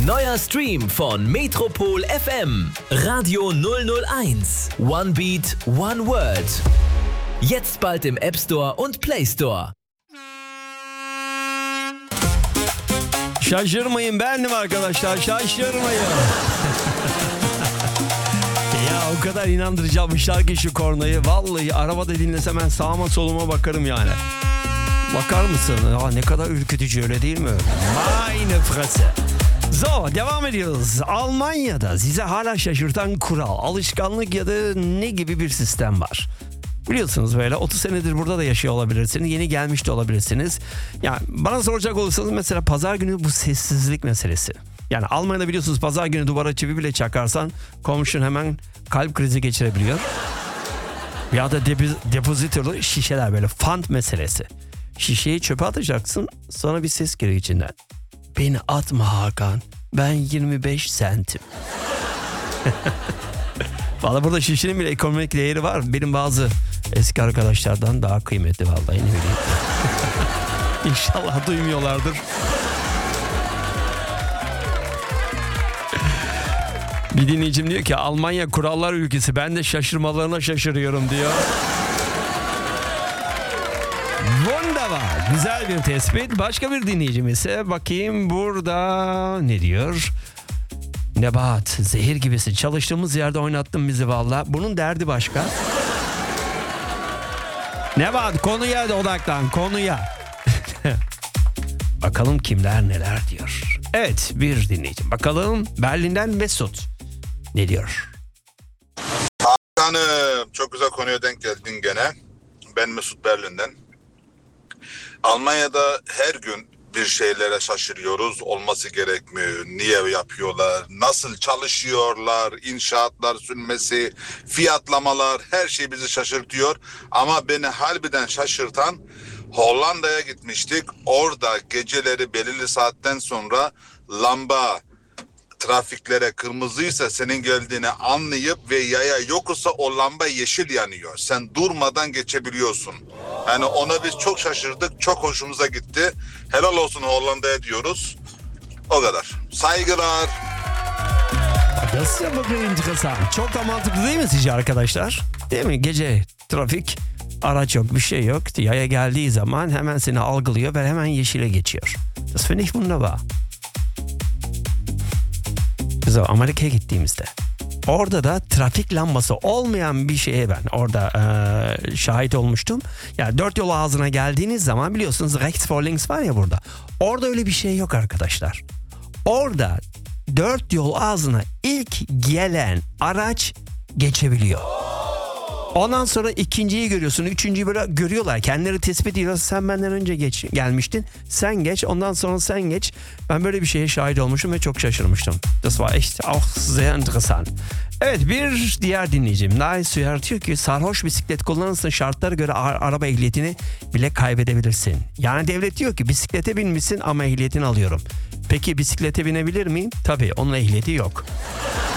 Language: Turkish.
Neuer Stream von Metropol FM. Radio 001. One Beat, One Word. Jetzt bald im App Store und Play Store. Şaşırmayın, benim arkadaşlar, şaşırmayın. Ya o kadar inandırıcı almışlar ki şu kornayı. Vallahi arabada dinlesem ben sağıma soluma bakarım yani. Bakar mısın? Ya ne kadar ürkütücü, öyle değil mi? Meine Fresse. So, devam ediyoruz. Almanya'da size hala şaşırtan kural, alışkanlık ya da ne gibi bir sistem var? Biliyorsunuz böyle 30 senedir burada da yaşıyor olabilirsiniz. Yeni gelmiş de olabilirsiniz. Yani bana soracak olursanız mesela pazar günü bu sessizlik meselesi. Yani Almanya'da biliyorsunuz pazar günü duvara çivi bile çakarsan komşun hemen kalp krizi geçirebiliyor. Ya da depozitolu şişeler, böyle fant meselesi. Şişeyi çöpe atacaksın, sonra bir ses geliyor içinden. Beni atma Hakan, ben 25 sentim. Valla burada şişenin bile ekonomik değeri var. Benim bazı eski arkadaşlardan daha kıymetli vallahi, ne bileyim. İnşallah duymuyorlardır. Bir dinleyicim diyor ki Almanya kurallar ülkesi, ben de şaşırmalarına şaşırıyorum diyor. Wunderbar. Güzel bir tespit. Başka bir dinleyicim ise bakayım burada ne diyor? Nebahat, zehir gibisin. Çalıştığımız yerde oynattın bizi valla. Bunun derdi başka. Nebahat, konuya odaklan, konuya. Bakalım kimler neler diyor. Evet, bir dinleyicim. Bakalım Berlin'den Mesut ne diyor? Hakan'ım, çok güzel konuya denk geldin gene. Ben Mesut, Berlin'den. Almanya'da her gün bir şeylere şaşırıyoruz. Olması gerekmiyor. Niye yapıyorlar? Nasıl çalışıyorlar? İnşaatlar sürmesi, fiyatlamalar, her şey bizi şaşırtıyor. Ama beni harbiden şaşırtan, Hollanda'ya gitmiştik. Orada geceleri belirli saatten sonra lamba trafiklere kırmızıysa senin geldiğini anlayıp ve yaya yoksa o lamba yeşil yanıyor. Sen durmadan geçebiliyorsun. Yani ona biz çok şaşırdık. Çok hoşumuza gitti. Helal olsun Hollanda'ya diyoruz. O kadar. Saygılar. Das ist ja wirklich interessant. Çok da mantıklı değil mi sizce arkadaşlar? Değil mi? Gece trafik, araç yok, bir şey yok. Yaya geldiği zaman hemen seni algılıyor ve hemen yeşile geçiyor. Das finde ich wunderbar. So, Amerika'ya gittiğimizde orada da trafik lambası olmayan bir şeye ben orada şahit olmuştum. Yani dört yol ağzına geldiğiniz zaman biliyorsunuz rechts vor links var ya burada. Orada öyle bir şey yok arkadaşlar. Orada dört yol ağzına ilk gelen araç geçebiliyor. Ondan sonra ikinciyi görüyorsun, üçüncüyü böyle görüyorlar. Kendileri tespit ediyorlar. Sen benden önce gelmiştin. Sen geç, ondan sonra sen geç. Ben böyle bir şeye şahit olmuşum ve çok şaşırmıştım. Das war echt auch sehr interessant. Evet, bir diğer dinleyicim Nice diyor ki sarhoş bisiklet kullanırsın, şartlara göre araba ehliyetini bile kaybedebilirsin. Yani devlet diyor ki bisiklete binmişsin ama ehliyetini alıyorum. Peki bisiklete binebilir miyim? Tabii, onun ehliyeti yok.